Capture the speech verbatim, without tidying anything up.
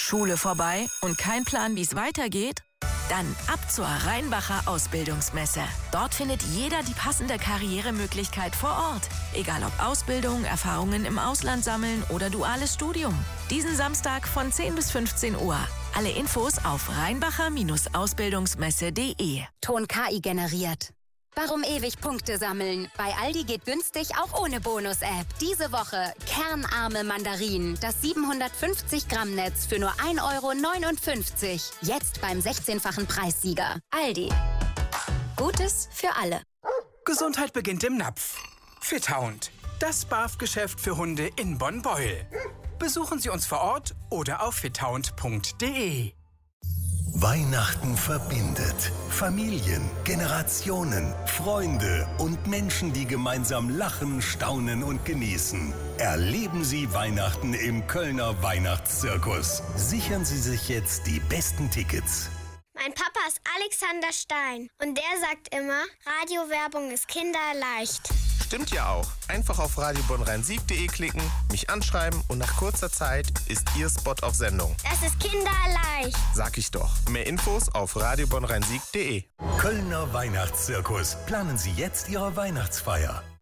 Schule vorbei und kein Plan, wie es weitergeht? Dann ab zur Rheinbacher Ausbildungsmesse. Dort findet jeder die passende Karrieremöglichkeit vor Ort. Egal ob Ausbildung, Erfahrungen im Ausland sammeln oder duales Studium. Diesen Samstag von zehn bis fünfzehn Uhr. Alle Infos auf rheinbacher Ausbildungsmesse punkt de. Ton K I generiert. Warum ewig Punkte sammeln? Bei Aldi geht günstig auch ohne Bonus-App. Diese Woche kernarme Mandarinen. Das siebenhundertfünfzig Gramm Netz für nur ein Euro neunundfünfzig. Jetzt beim sechzehnfachen Preissieger. Aldi. Gutes für alle. Gesundheit beginnt im Napf. Fithound. Das B A F-Geschäft für Hunde in Bonn-Beuel. Besuchen Sie uns vor Ort oder auf fithound punkt de. Weihnachten verbindet Familien, Generationen, Freunde und Menschen, die gemeinsam lachen, staunen und genießen. Erleben Sie Weihnachten im Kölner Weihnachtszirkus. Sichern Sie sich jetzt die besten Tickets. Mein Papa ist Alexander Stein und der sagt immer, Radiowerbung ist kinderleicht. Stimmt ja auch. Einfach auf radio bonn rhein sieg punkt de klicken, mich anschreiben und nach kurzer Zeit ist Ihr Spot auf Sendung. Das ist kinderleicht. Sag ich doch. Mehr Infos auf radio bonn rhein sieg punkt de. Kölner Weihnachtszirkus. Planen Sie jetzt Ihre Weihnachtsfeier.